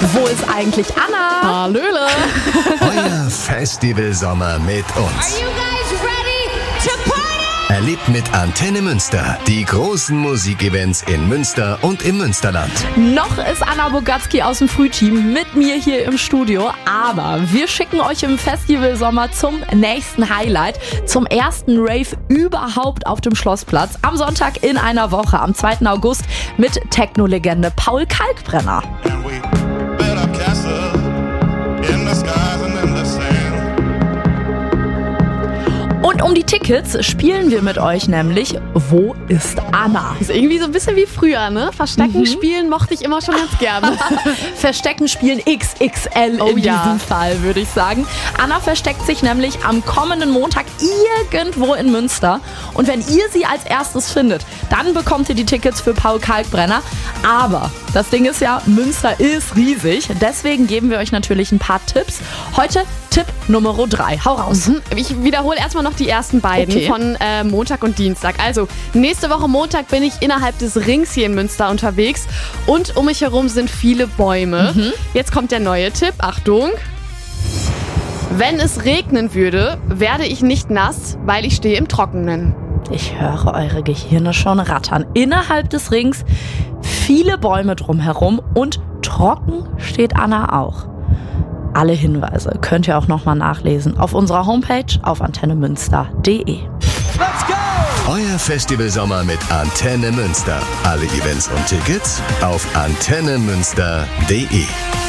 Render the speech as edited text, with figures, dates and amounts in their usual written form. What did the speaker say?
Wo ist eigentlich Anna? Hallöle. Euer Festivalsommer mit uns. Are you guys ready to party? Erlebt mit Antenne Münster die großen Musikevents in Münster und im Münsterland. Noch ist Anna Bogatzki aus dem Frühteam mit mir hier im Studio, aber wir schicken euch im Festivalsommer zum nächsten Highlight, zum ersten Rave überhaupt auf dem Schlossplatz. Am Sonntag in einer Woche, am 2. August mit Techno-Legende Paul Kalkbrenner. And we built up castle in the skies and in the sand. Und um die Tickets spielen wir mit euch nämlich Wo ist Anna? Ist irgendwie so ein bisschen wie früher, ne? Verstecken spielen mochte ich immer schon ganz gerne. Verstecken spielen XXL Oh in ja. diesem Fall, würde ich sagen. Anna versteckt sich nämlich am kommenden Montag irgendwo in Münster. Und wenn ihr sie als erstes findet, dann bekommt ihr die Tickets für Paul Kalkbrenner. Aber das Ding ist ja, Münster ist riesig. Deswegen geben wir euch natürlich ein paar Tipps. Heute Tipp Nummer 3. Hau raus. Ich wiederhole erstmal noch die ersten beiden Okay. von Montag und Dienstag. Also, nächste Woche Montag bin ich innerhalb des Rings hier in Münster unterwegs und um mich herum sind viele Bäume. Jetzt kommt der neue Tipp. Achtung! Wenn es regnen würde, werde ich nicht nass, weil ich stehe im Trockenen. Ich höre eure Gehirne schon rattern. Innerhalb des Rings viele Bäume drumherum und trocken steht Anna auch. Alle Hinweise könnt ihr auch nochmal nachlesen auf unserer Homepage auf antennemünster.de. Euer Festivalsommer mit Antenne Münster. Alle Events und Tickets auf antennemünster.de.